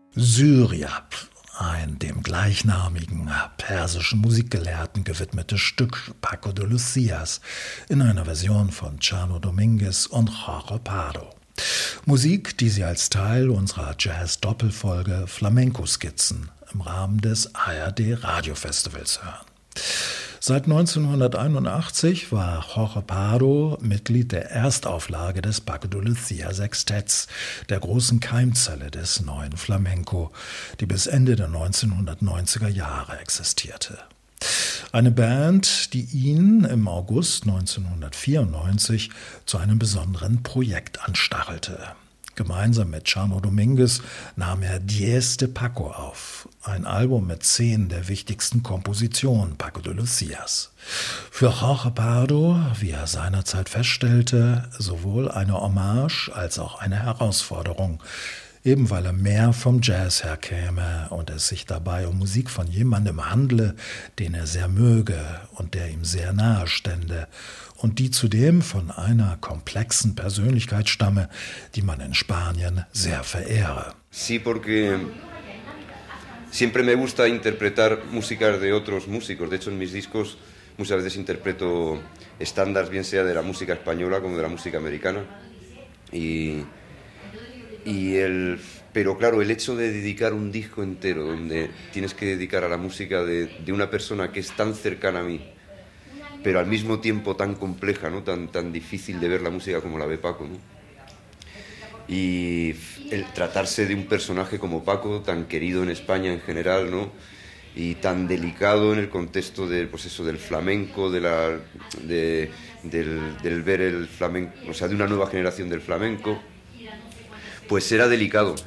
Syriap, ein dem gleichnamigen persischen Musikgelehrten gewidmetes Stück Paco de Lucias in einer Version von Chano Dominguez und Jorge Pardo. Musik, die Sie als Teil unserer Jazz-Doppelfolge Flamenco-Skizzen im Rahmen des ARD-Radiofestivals hören. Seit 1981 war Jorge Pardo Mitglied der Erstauflage des Paco de Lucia Sextetts, der großen Keimzelle des neuen Flamenco, die bis Ende der 1990er Jahre existierte. Eine Band, die ihn im August 1994 zu einem besonderen Projekt anstachelte. Gemeinsam mit Chano Dominguez nahm er Diez de Paco auf, ein Album mit 10 der wichtigsten Kompositionen Paco de Lucias. Für Jorge Pardo, wie er seinerzeit feststellte, sowohl eine Hommage als auch eine Herausforderung, eben weil er mehr vom Jazz herkäme und es sich dabei um Musik von jemandem handle, den er sehr möge und der ihm sehr nahe stände und die zudem von einer komplexen Persönlichkeit stamme, die man in Spanien sehr verehre. Sí, porque siempre me gusta interpretar música de otros músicos. De hecho, en mis discos muchas veces interpreto estándares, bien sea de la música española como de la música americana. Pero claro, el hecho de dedicar un disco entero donde tienes que dedicar a la música de una persona que es tan cercana a mí, pero al mismo tiempo tan compleja, ¿no? Tan difícil de ver la música como la ve Paco, ¿no? Y el tratarse de un personaje como Paco, tan querido en España en general, ¿no? Y tan delicado en el contexto del, pues eso, del flamenco, del ver el flamenco, o sea, de una nueva generación del flamenco, pues era delicado.